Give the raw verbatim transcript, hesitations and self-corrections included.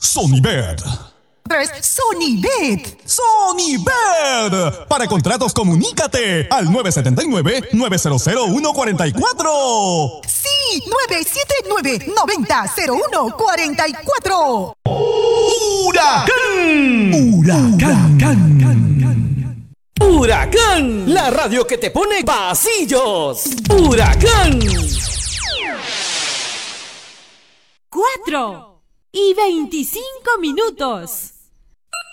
Sonybet. Es Sonybet. Sonybet. Para contratos, comunícate al nueve siete nueve, nueve cero cero, uno cuatro cuatro. Sí, nueve siete nueve, nueve cero cero uno cuatro cuatro. ¡Huracán! ¡Huracán! ¡Huracán! La radio que te pone pasillos. ¡Huracán! Cuatro y veinticinco minutos.